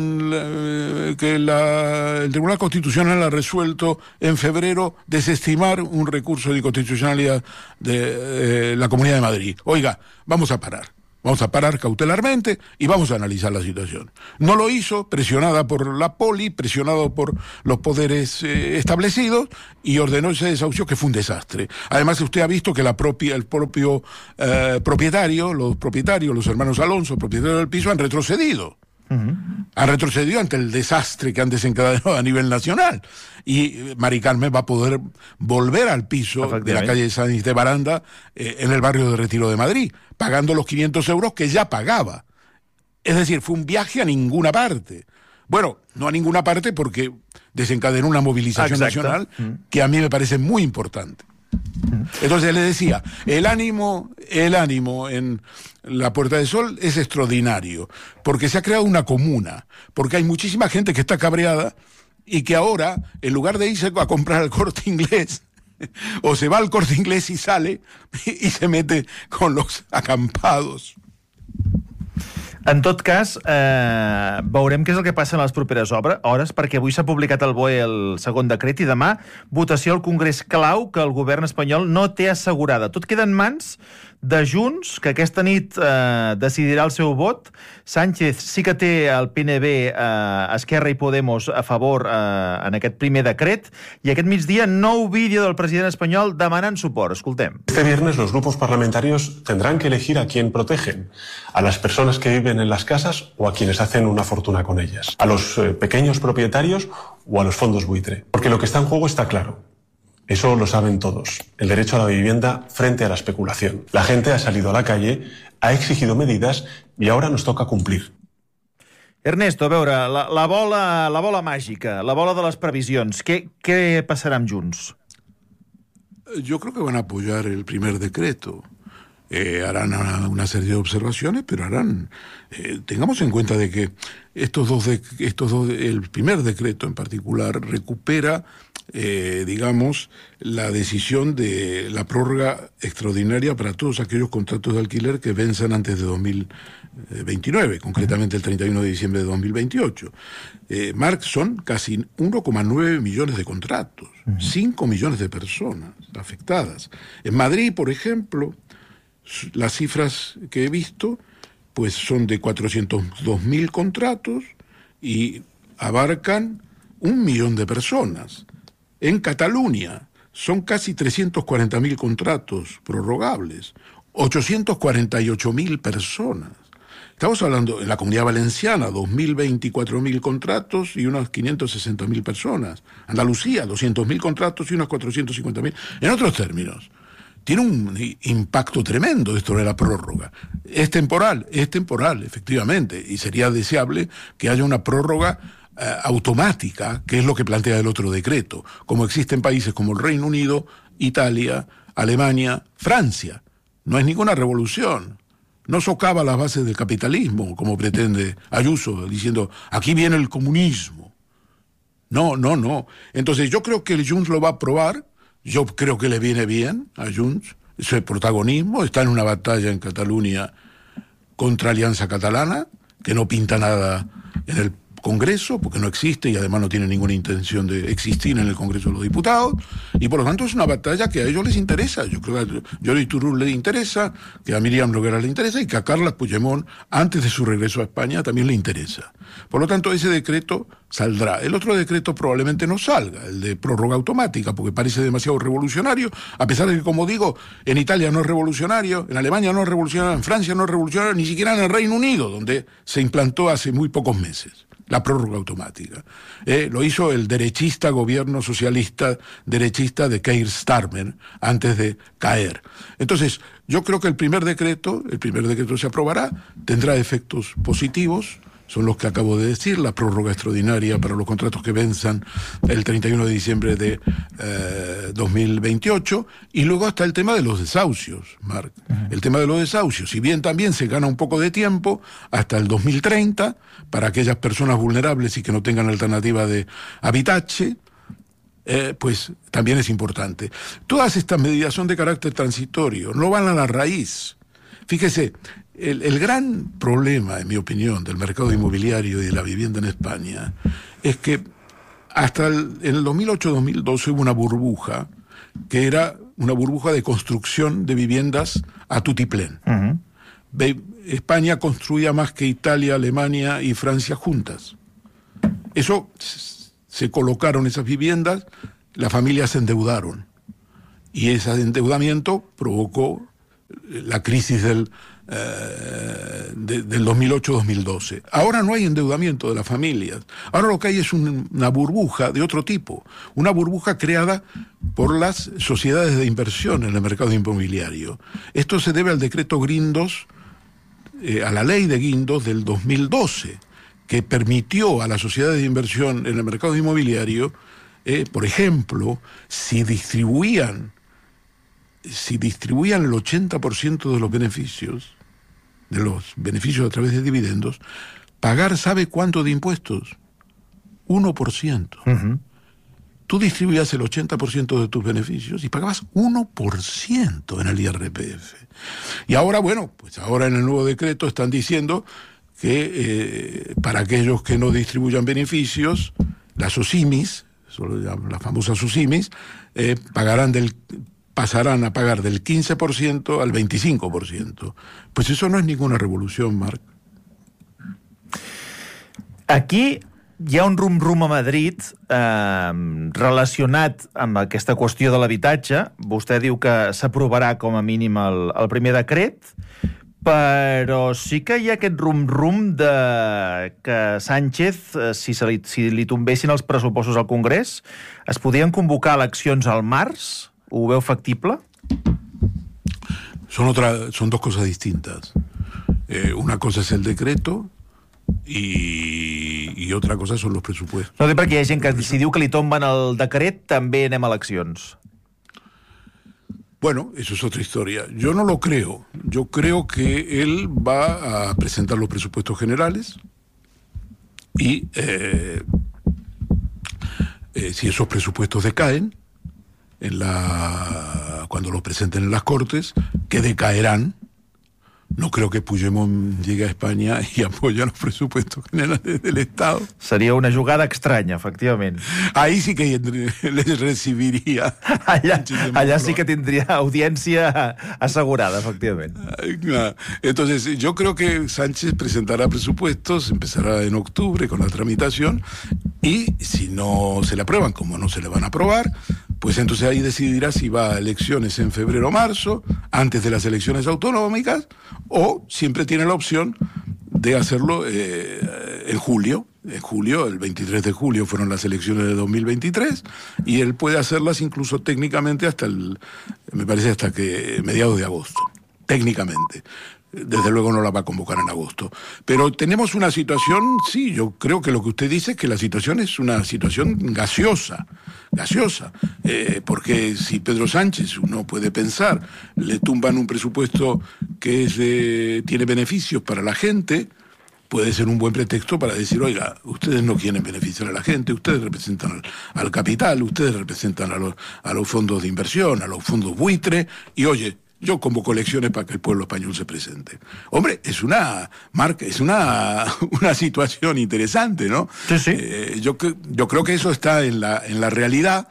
el Tribunal Constitucional ha resuelto en febrero desestimar un recurso de inconstitucionalidad de la Comunidad de Madrid. Oiga, vamos a parar cautelarmente y vamos a analizar la situación. No lo hizo, presionada por la poli, presionado por los poderes establecidos, y ordenó ese desahucio, que fue un desastre. Además, usted ha visto que el propio propietario, los hermanos Alonso, propietarios del piso, han retrocedido. Han retrocedido ante el desastre que han desencadenado a nivel nacional, y Mari Carmen va a poder volver al piso de la calle Sáenz de Baranda, en el barrio de Retiro de Madrid, pagando los 500 euros que ya pagaba. Es decir, fue un viaje a ninguna parte. Bueno, no a ninguna parte, porque desencadenó una movilización nacional que a mí me parece muy importante. Entonces le decía, el ánimo en la Puerta del Sol es extraordinario, porque se ha creado una comuna, porque hay muchísima gente que está cabreada y que ahora, en lugar de irse a comprar al Corte Inglés, o se va al Corte Inglés y sale y se mete con los acampados. En tot cas, veurem què és el que passa en les properes hores, perquè avui s'ha publicat al BOE el segon decret i demà votació al Congrés clau que el govern espanyol no té assegurada. Tot queda en mans de Junts, que aquesta nit decidirà el seu vot. Sánchez sí que té el PNB, Esquerra i Podemos a favor en aquest primer decret, i aquest migdia nou vídeo del president espanyol demanant suport. Escoltem. Este viernes los grupos parlamentarios tendrán que elegir a quién protegen, a las personas que viven en las casas o a quienes hacen una fortuna con ellas, a los pequeños propietarios o a los fondos buitre. Porque lo que está en juego está claro. Eso lo saben todos. El derecho a la vivienda frente a la especulación. La gente ha salido a la calle, ha exigido medidas y ahora nos toca cumplir. Ernesto, a veure, la bola màgica, la bola de les previsions. Què passarà amb Junts? Yo creo que van a apoyar el primer decreto. Harán una serie de observaciones, pero harán... tengamos en cuenta de que estos dos, el primer decreto en particular recupera, digamos, la decisión de la prórroga extraordinaria para todos aquellos contratos de alquiler que venzan antes de 2029, concretamente el 31 de diciembre de 2028. Son casi 1,9 millones de contratos, 5 millones de personas afectadas. En Madrid, por ejemplo, las cifras que he visto pues son de 402.000 contratos y abarcan 1 millón de personas. En Cataluña son casi 340.000 contratos prorrogables, 848.000 personas. Estamos hablando, en la Comunidad Valenciana, 2.024.000 contratos y unas 560.000 personas. Andalucía, 200.000 contratos y unas 450.000. En otros términos, tiene un impacto tremendo esto de la prórroga. Es temporal, efectivamente, y sería deseable que haya una prórroga automática, que es lo que plantea el otro decreto, como existen países como el Reino Unido, Italia, Alemania, Francia. No es ninguna revolución. No socava las bases del capitalismo, como pretende Ayuso, diciendo, aquí viene el comunismo. No. Entonces yo creo que el Junts lo va a aprobar. Yo creo que le viene bien a Junts ese protagonismo. Está en una batalla en Cataluña contra Alianza Catalana, que no pinta nada en el Congreso, porque no existe y además no tiene ninguna intención de existir en el Congreso de los Diputados, y por lo tanto es una batalla que a ellos les interesa. Yo creo que a Jordi Turull le interesa, que a Miriam Noguera le interesa y que a Carles Puigdemont, antes de su regreso a España, también le interesa. Por lo tanto, ese decreto saldrá. El otro decreto probablemente no salga, el de prórroga automática, porque parece demasiado revolucionario, a pesar de que, como digo, en Italia no es revolucionario, en Alemania no es revolucionario, en Francia no es revolucionario, ni siquiera en el Reino Unido, donde se implantó hace muy pocos meses la prórroga automática. Lo hizo el derechista gobierno socialista derechista de Keir Starmer antes de caer. Entonces, yo creo que el primer decreto se aprobará, tendrá efectos positivos, son los que acabo de decir, la prórroga extraordinaria para los contratos que venzan el 31 de diciembre de 2028, y luego está el tema de los desahucios, Marc. El tema de los desahucios, si bien también se gana un poco de tiempo, hasta el 2030, para aquellas personas vulnerables y que no tengan alternativa de habitache, pues también es importante. Todas estas medidas son de carácter transitorio, no van a la raíz. Fíjese, el gran problema, en mi opinión, del mercado inmobiliario y de la vivienda en España es que hasta en el 2008-2012 hubo una burbuja que era una burbuja de construcción de viviendas a tutiplén. España construía más que Italia, Alemania y Francia juntas. Eso, se colocaron esas viviendas, las familias se endeudaron y ese endeudamiento provocó la crisis del 2008-2012. Ahora no hay endeudamiento de las familias. Ahora lo que hay es una burbuja de otro tipo, una burbuja creada por las sociedades de inversión en el mercado inmobiliario. Esto se debe al decreto Guindos, a la ley de Guindos del 2012, que permitió a las sociedades de inversión en el mercado inmobiliario, por ejemplo, si distribuían el 80% de los beneficios a través de dividendos, pagar, ¿sabe cuánto de impuestos? 1%. Tú distribuías el 80% de tus beneficios y pagabas 1% en el IRPF. Y ahora, bueno, pues ahora en el nuevo decreto están diciendo que para aquellos que no distribuyan beneficios, las OSIMIs, las famosas OSIMIs, pasarán a pagar del 15% al 25%. Pues eso no és ninguna revolució, Marc. Aquí hi ha un rum-rum a Madrid relacionat amb aquesta qüestió de l'habitatge. Vostè diu que s'aprovarà com a mínim el primer decret, però sí que hi ha aquest rum-rum de que Sánchez, si li tombessin els pressupostos al Congrés, es podien convocar eleccions al març. ¿Ho veu factible? Son dos cosas distintas. Una cosa es el decreto y otra cosa son los presupuestos. No, perquè hi ha gent que si diu que li tomben el decret, també anem a eleccions. Bueno, eso es otra historia. Yo no lo creo. Yo creo que él va a presentar los presupuestos generales y si esos presupuestos decaen, cuando los presenten en las Cortes, que decaerán. No creo que Puigdemont llegue a España y apoye los presupuestos generales del Estado. Sería una jugada extraña, efectivament. Ahí sí que les recibiría. Allá sí que tendría audiencia asegurada, efectivament. Entonces, yo creo que Sánchez presentará presupuestos, empezará en octubre con la tramitación, y si no se le aprueban, como no se le van a aprobar, pues entonces ahí decidirá si va a elecciones en febrero o marzo, antes de las elecciones autonómicas, o siempre tiene la opción de hacerlo en julio. En julio, el 23 de julio fueron las elecciones de 2023, y él puede hacerlas incluso técnicamente me parece hasta que mediados de agosto, técnicamente. Desde luego no la va a convocar en agosto. Pero tenemos una situación, sí, yo creo que lo que usted dice es que la situación es una situación gaseosa, porque si Pedro Sánchez, uno puede pensar, le tumban un presupuesto que tiene beneficios para la gente, puede ser un buen pretexto para decir, oiga, ustedes no quieren beneficiar a la gente, ustedes representan al capital, ustedes representan a los fondos de inversión, a los fondos buitre, y oye, yo convoco elecciones para que el pueblo español se presente. Hombre, es una situación interesante, ¿no? Sí, sí. Yo creo que eso está en la realidad,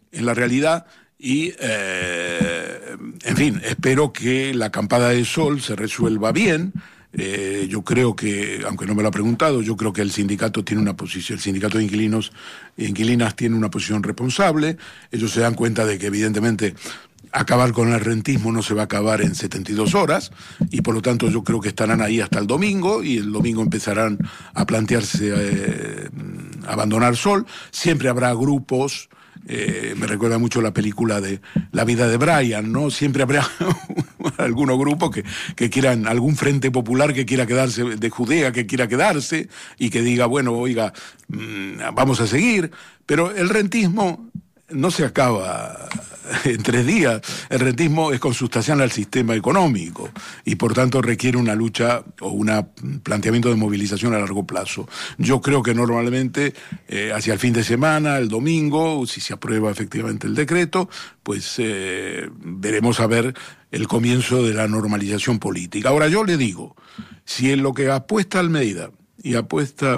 y, en fin, espero que la acampada de sol se resuelva bien. Yo creo que, aunque no me lo ha preguntado, yo creo que el sindicato tiene una posición, el sindicato de inquilinos e inquilinas tiene una posición responsable. Ellos se dan cuenta de que evidentemente acabar con el rentismo no se va a acabar en 72 horas y por lo tanto yo creo que estarán ahí hasta el domingo y el domingo empezarán a plantearse abandonar Sol. Siempre habrá grupos. Me recuerda mucho la película de La vida de Brian, ¿no? Siempre habrá algunos grupos que quieran, algún frente popular que quiera quedarse, de Judea que quiera quedarse y que diga, bueno, oiga, vamos a seguir, pero el rentismo no se acaba en 3 días. El rentismo es consustancial al sistema económico y por tanto requiere una lucha o un planteamiento de movilización a largo plazo. Yo creo que normalmente hacia el fin de semana, el domingo, si se aprueba efectivamente el decreto, pues veremos a ver el comienzo de la normalización política. Ahora yo le digo, si en lo que apuesta Almeida y apuesta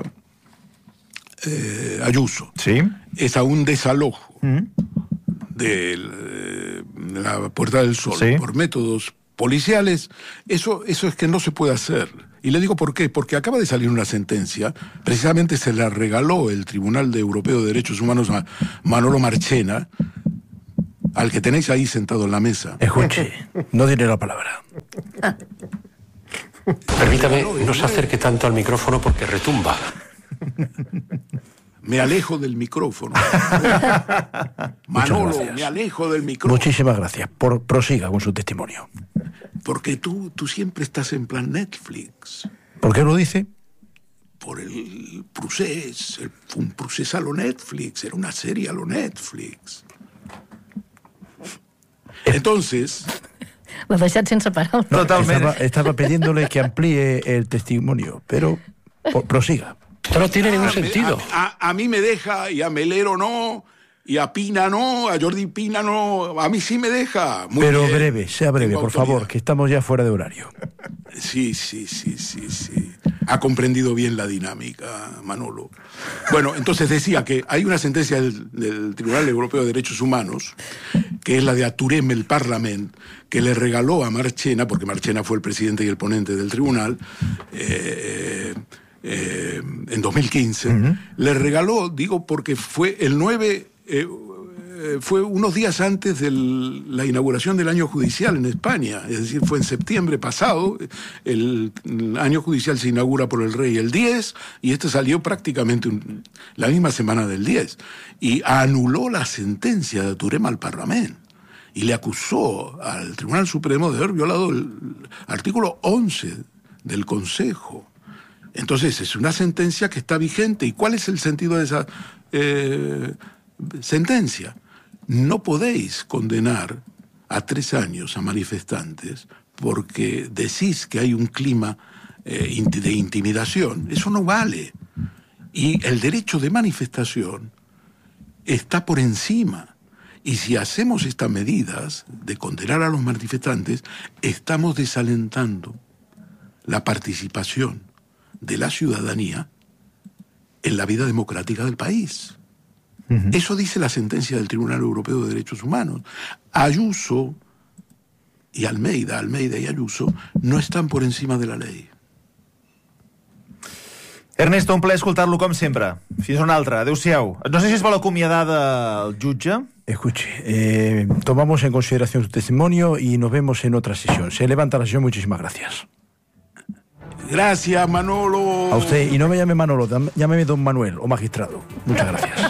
Ayuso es a un desalojo de la Puerta del Sol por métodos policiales, eso es que no se puede hacer. Y le digo por qué, porque acaba de salir una sentencia, precisamente se la regaló el Tribunal Europeo de Derechos Humanos a Manolo Marchena, al que tenéis ahí sentado en la mesa. Escuche, no diré la palabra. Permítame, no se acerque tanto al micrófono porque retumba. Me alejo del micrófono. Manolo, me alejo del micrófono. Muchísimas gracias. Prosiga con su testimonio. Porque tú siempre estás en plan Netflix. ¿Por qué lo dice? Por el procés. Fue un procés a lo Netflix. Era una serie a lo Netflix. Entonces... L'ha deixat sense paraules. Totalmente. Estaba pidiéndole que amplíe el testimonio, pero prosiga. Esto no tiene ningún sentido. A mí me deja, y a Melero no, y a Pina no, a Jordi Pina no, a mí sí me deja. Muy pero bien. Breve, sea breve, por favor, que estamos ya fuera de horario. Sí. Ha comprendido bien la dinámica, Manolo. Bueno, entonces decía que hay una sentencia del Tribunal Europeo de Derechos Humanos, que es la de Aturem el Parlament, que le regaló a Marchena, porque Marchena fue el presidente y el ponente del tribunal, en 2015, le regaló, digo, porque fue el 9, fue unos días antes de la inauguración del año judicial en España, es decir, fue en septiembre pasado, el año judicial se inaugura por el rey el 10, y este salió prácticamente la misma semana del 10, y anuló la sentencia de Aturem al Parlamento, y le acusó al Tribunal Supremo de haber violado el artículo 11 del Consejo. Entonces, es una sentencia que está vigente. ¿Y cuál es el sentido de esa sentencia? No podéis condenar a 3 años a manifestantes porque decís que hay un clima de intimidación. Eso no vale. Y el derecho de manifestación está por encima. Y si hacemos estas medidas de condenar a los manifestantes, estamos desalentando la participación de la ciudadanía en la vida democrática del país. Eso dice la sentencia del Tribunal Europeo de Derechos Humanos. Ayuso y Almeida y Ayuso no están por encima de la ley. Ernesto, un plaer escoltar-lo com sempre. Fins una altra. Adéu-siau. No sé si es vol acomiadar del jutge. Escuche, tomamos en consideración su testimonio y nos vemos en otra sesión. Se levanta la sesión. Muchísimas gracias. Gracias, Manolo. A usted, y no me llame Manolo, llámeme don Manuel o magistrado. Muchas gracias.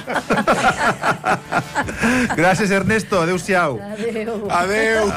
Gràcies, Ernesto. Adéu-siau. Adéu.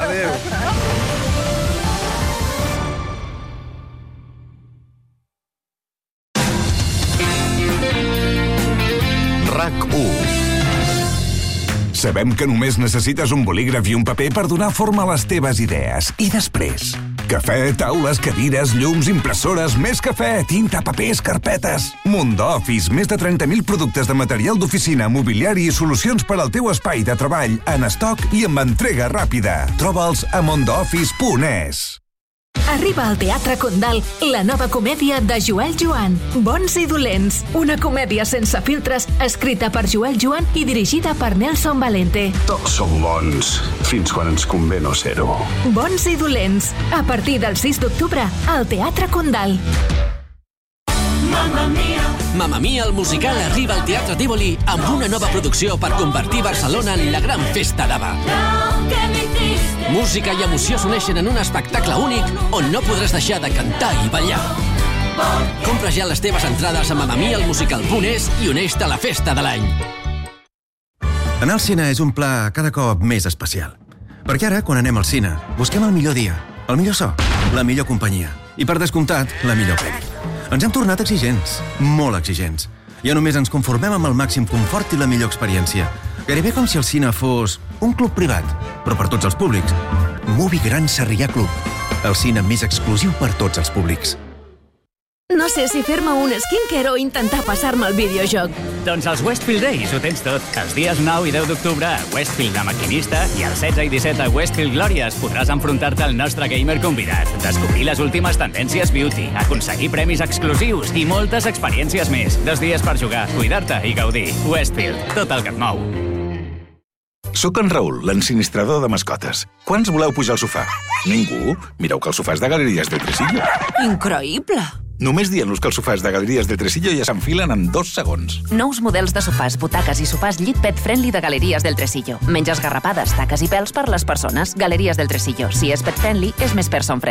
RAC1. Sabem que només necessites un bolígraf i un paper per donar forma a les teves idees. I després? Cafè, taules, cadires, llums, impressores, més cafè, tinta, papers, carpetes... Mundo Office, més de 30.000 productes de material d'oficina, mobiliari i solucions per al teu espai de treball en estoc i amb entrega ràpida. Troba'ls a mondooffice.es. Arriba al Teatre Condal la nova comèdia de Joel Joan, Bons i dolents. Una comèdia sense filtres, escrita per Joel Joan i dirigida per Nelson Valente. Tots som bons, fins quan ens convé no ser-ho. Bons i dolents. A partir del 6 d'octubre, al Teatre Condal. Mamma Mia. Mamma Mia, el musical, arriba al Teatre Tívoli amb una nova producció per convertir Barcelona en la gran festa d'Ava. Música i emoció s'uneixen en un espectacle únic on no podràs deixar de cantar i ballar. Compra ja les teves entrades a mamamialmusical.es i uneix-te a la festa de l'any. Anar al cine és un pla cada cop més especial. Perquè ara, quan anem al cine, busquem el millor dia, el millor so, la millor companyia i, per descomptat, la millor pel·li. Ens hem tornat exigents, molt exigents. Ja només ens conformem amb el màxim confort i la millor experiència. Gairebé com si el cine fos un club privat, però per tots els públics. Movie Gran Sarrià Club, el cine més exclusiu per tots els públics. No sé si fer-me un skincare o intentar passar-me el videojoc. Doncs els Westfield Days ho tens tot. Els dies 9 i 10 d'octubre a Westfield de Maquinista i els 16 i 17 a Westfield Glòries podràs enfrontar-te al nostre gamer convidat, descobrir les últimes tendències beauty, aconseguir premis exclusius i moltes experiències més. 2 dies per jugar, cuidar-te i gaudir. Westfield, tot el que et mou. Soc en Raül, l'ensinistrador de mascotes. Quants voleu pujar al sofà? Ningú? Mireu que el sofà és de Galeries del Tresillo. Increïble! Només dient-los que els sofàs de Galeries del Tresillo ja s'enfilen en 2 segons. Nous models de sofàs, butaques i sofàs llit pet friendly de Galeries del Tresillo. Menys esgarrapades, taques i pèls per les persones. Galeries del Tresillo. Si és pet friendly, és més person friendly.